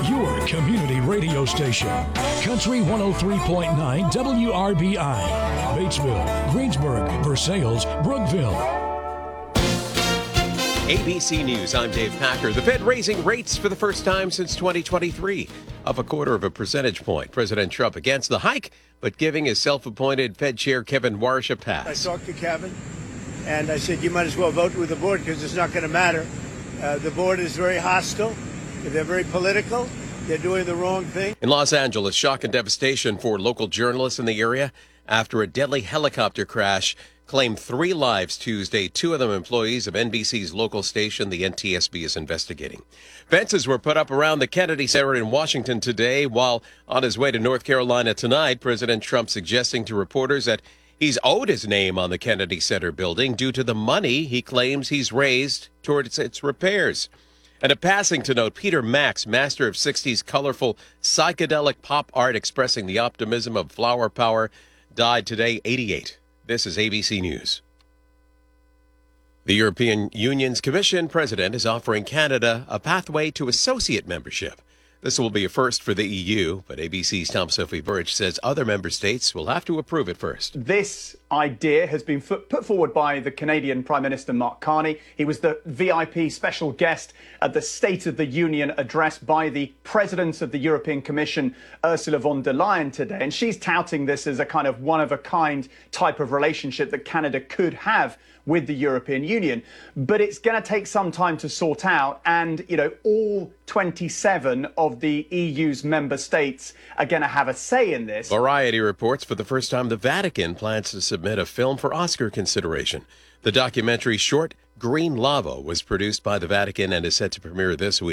your community radio station. Country 103.9 WRBI. Batesville, Greensburg, Versailles, Brookville. ABC News, I'm Dave Packer. The Fed raising rates for the first time since 2023, up 1/4 percentage point. President Trump against the hike, but giving his self-appointed Fed chair Kevin Warsh a pass. I talked to Kevin, and I said, you might as well vote with the board because it's not going to matter. The board is very hostile. They're very political. They're doing the wrong thing. In Los Angeles, shock and devastation for local journalists in the area after a deadly helicopter crash claimed 3 lives Tuesday. 2 of them employees of NBC's local station. The NTSB is investigating. Fences were put up around the Kennedy Center in Washington today, while on his way to North Carolina tonight, President Trump suggesting to reporters that he's owed his name on the Kennedy Center building due to the money he claims he's raised towards its repairs. And a passing to note, Peter Max, master of 60s colorful psychedelic pop art expressing the optimism of flower power, died today, 88. This is ABC News. The European Union's Commission President is offering Canada a pathway to associate membership. This will be a first for the EU, but ABC's Tom Sophie Birch says other member states will have to approve it first. This idea has been put forward by the Canadian Prime Minister Mark Carney. He was the VIP special guest at the State of the Union address by the President of the European Commission, Ursula von der Leyen, today. And she's touting this as a kind of one-of-a-kind type of relationship that Canada could have with the European Union. But it's going to take some time to sort out. And, all 27 of the EU's member states are going to have a say in this. Variety reports for the first time the Vatican plans to submit a film for Oscar consideration. The documentary short Green Lava was produced by the Vatican and is set to premiere this week.